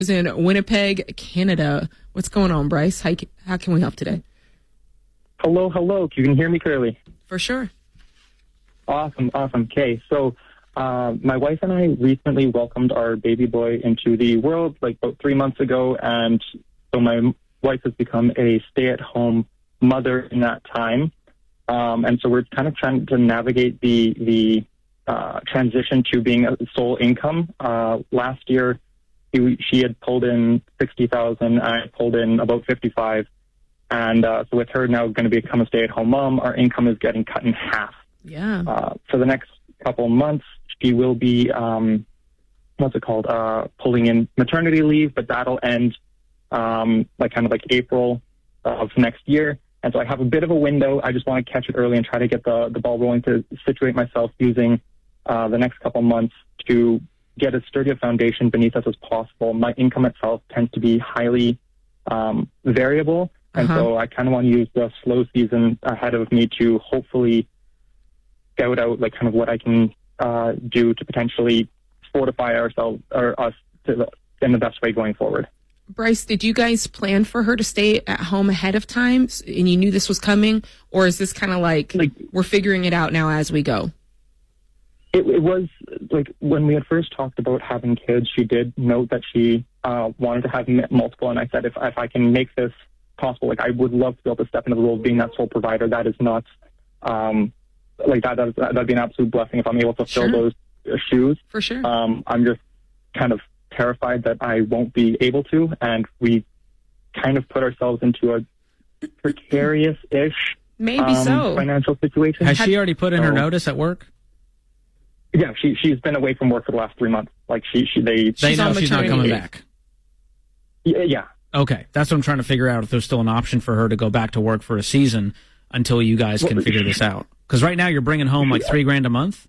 is in Winnipeg, Canada. What's going on, Bryce? How can we help today? Hello. You can hear me clearly? For sure. Awesome. Okay, so my wife and I recently welcomed our baby boy into the world like about 3 months ago, and so my wife has become a stay-at-home mother in that time. And so we're kind of trying to navigate the transition to being a sole income. Last year, she had pulled in $60,000. I pulled in about $55,000. And so with her now going to become a stay-at-home mom, our income is getting cut in half. Yeah. For the next couple of months, she will be, pulling in maternity leave, but that'll end like April of next year. And so I have a bit of a window. I just want to catch it early and try to get the ball rolling to situate myself using the next couple months to get as sturdy a foundation beneath us as possible. My income itself tends to be highly variable. And so I kind of want to use the slow season ahead of me to hopefully scout out like kind of what I can do to potentially fortify ourselves or us in the best way going forward. Bryce, did you guys plan for her to stay at home ahead of time and you knew this was coming? Or is this kind of like we're figuring it out now as we go? It was like when we had first talked about having kids, she did note that she wanted to have multiple. And I said, if I can make this possible, like I would love to be able to step into the role of being that sole provider. That is not that'd be an absolute blessing if I'm able to fill those shoes. For sure. I'm just kind of terrified that I won't be able to, and we kind of put ourselves into a precarious-ish financial situation. Has she already put in her notice at work? Yeah, she's been away from work for the last 3 months. Like they know she's not coming back. Yeah. Okay, that's what I'm trying to figure out, if there's still an option for her to go back to work for a season until you guys can figure this out. Because right now you're bringing home like $3,000 a month.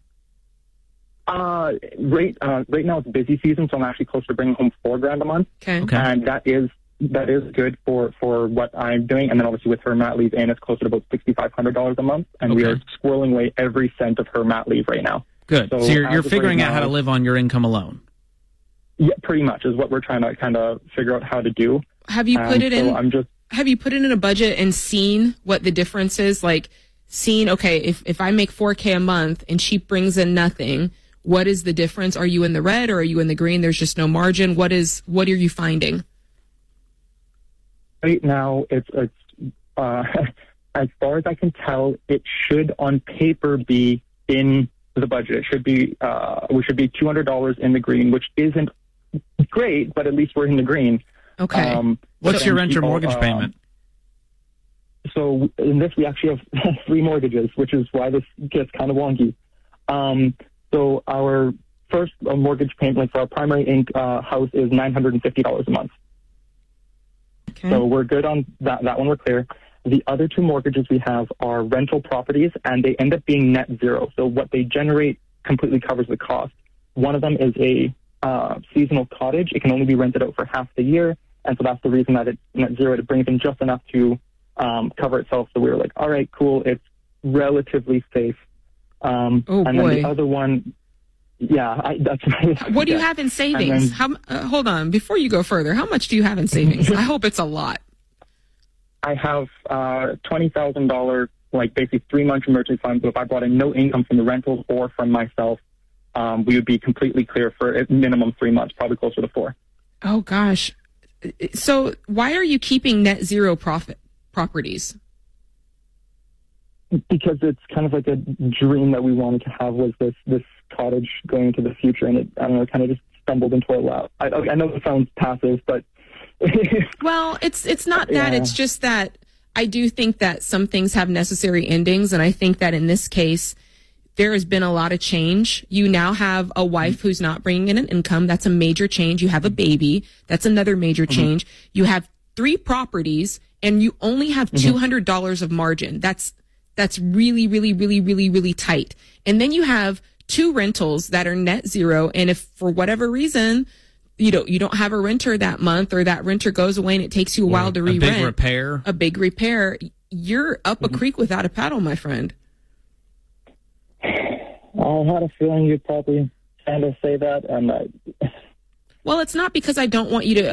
Right now it's busy season, so I'm actually close to bringing home $4,000 a month. Okay. And that is good for what I'm doing. And then obviously with her mat leave in, it's closer to about $6,500 a month, and we are squirreling away every cent of her mat leave right now. Good. So you're figuring out how to live on your income alone. Yeah, pretty much is what we're trying to kind of figure out how to do. Have you put it in? Have you put it in a budget and seen what the difference is? Like, okay, if I make $4,000 a month and she brings in nothing, what is the difference? Are you in the red or are you in the green? There's just no margin. What are you finding? Right now, it's as far as I can tell, it should on paper be in the budget. It should be we should be $200 in the green, which isn't great, but at least we're in the green. Okay. What's your rent or mortgage payment? So in this, we actually have 3 mortgages, which is why this gets kind of wonky. So our first mortgage payment for our primary house is $950 a month. Okay. So we're good on that one. We're clear. The other 2 mortgages we have are rental properties, and they end up being net zero. So what they generate completely covers the cost. One of them is a seasonal cottage. It can only be rented out for half the year, and so that's the reason that it's net zero. It brings in just enough to cover itself. So we were like, all right, cool. It's relatively safe. And then the other one, that's what do you have in savings? Hold on, before you go further, how much do you have in savings? I hope it's a lot. I have $20,000, like basically 3-month emergency fund. So if I brought in no income from the rentals or from myself, we would be completely clear for at minimum 3 months, probably closer to 4. Oh gosh. So why are you keeping net zero profit properties? Because it's kind of like a dream that we wanted to have, was this cottage going into the future, and it kind of just stumbled into our lap. I know it sounds passive, but well, it's not that. It's just that I do think that some things have necessary endings, and I think that in this case, there has been a lot of change. You now have a wife who's not bringing in an income. That's a major change. You have a baby. That's another major change. You have 3 properties, and you only have $200 of margin. That's really, really, really, really, really tight. And then you have 2 rentals that are net zero. And if for whatever reason, you don't have a renter that month, or that renter goes away and it takes you a while to re-rent. A big repair. You're up a creek without a paddle, my friend. I had a feeling you'd probably kind of say that, and Well, it's not because I don't want you to